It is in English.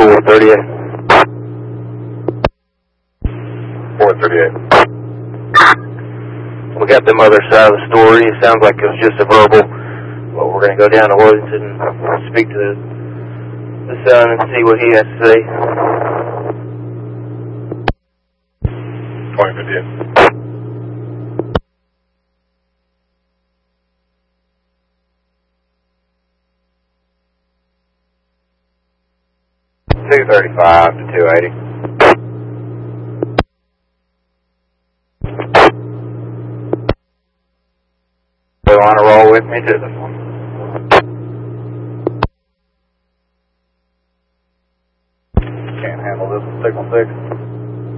438. 438. We got them other side of the story. It sounds like it was just a verbal. But we're going to go down to Worthington and speak to the son and see what he has to say. 2058. $235 to $280. They want to roll with me to this one. Can't handle this one, signal 6.